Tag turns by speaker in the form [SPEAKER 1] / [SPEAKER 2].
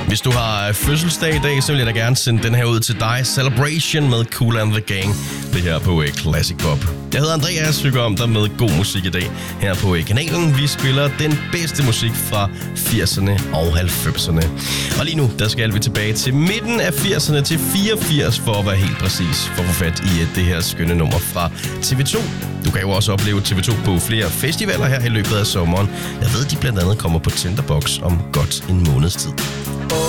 [SPEAKER 1] Hvis du har fødselsdag i dag, så vil jeg da gerne sende den her ud til dig. Celebration med Kool and the Gang. Det her på Classic Pop. Jeg hedder Andreas, vi går om dig med god musik i dag her på kanalen. Vi spiller den bedste musik fra 80'erne og 90'erne. Og lige nu, der skal vi tilbage til midten af 80'erne til 84 for at være helt præcis. For at få fat i det her skønne nummer fra TV2. Du kan jo også opleve TV2 på flere festivaler her i løbet af sommeren. Jeg ved, de blandt andet kommer på Tinderbox om godt en måneds tid.